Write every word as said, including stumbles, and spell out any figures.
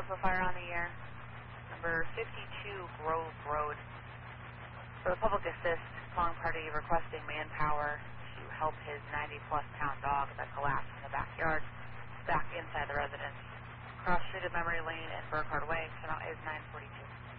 Delta Fire on the air. Number fifty-two Grove Road. For the public assist, calling party requesting manpower to help his ninety plus pound dog that collapsed in the backyard back inside the residence. Cross street of Memory Lane and Burkhardt Way. Channel is nine forty-two.